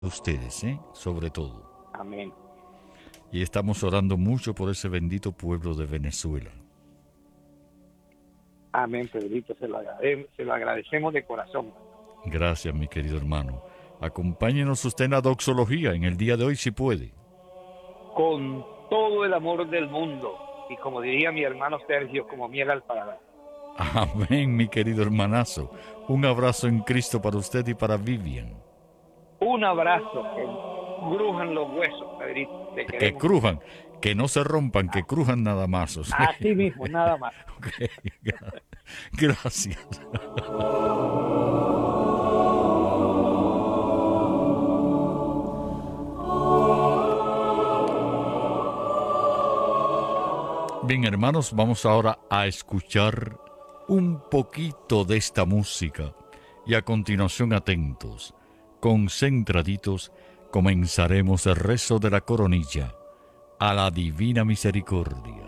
ustedes, sobre todo. Amén. Y estamos orando mucho por ese bendito pueblo de Venezuela. Amén, Pedrito. Se lo agradecemos de corazón. Gracias, mi querido hermano. Acompáñenos usted en la doxología en el día de hoy, si puede. Con todo el amor del mundo. Y como diría mi hermano Sergio, como miel al paladar. Amén, mi querido hermanazo. Un abrazo en Cristo para usted y para Vivian. Un abrazo, que grujan los huesos, Pedrito. Te Que queremos mucho. crujan, que no se rompan, que crujan nada más. O sea. Así mismo, nada más. Okay. Gracias. Bien, hermanos, vamos ahora a escuchar un poquito de esta música y a continuación, atentos, concentraditos, comenzaremos el rezo de la coronilla a la Divina Misericordia.